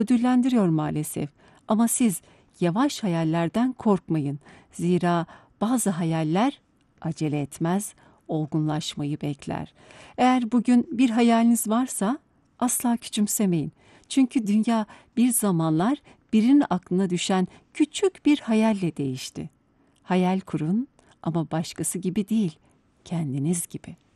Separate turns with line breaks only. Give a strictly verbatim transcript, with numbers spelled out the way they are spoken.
ödüllendiriyor maalesef. Ama siz yavaş hayallerden korkmayın. Zira bazı hayaller acele etmez, olgunlaşmayı bekler. Eğer bugün bir hayaliniz varsa asla küçümsemeyin. Çünkü dünya bir zamanlar birinin aklına düşen küçük bir hayalle değişti. Hayal kurun ama başkası gibi değil, kendiniz gibi.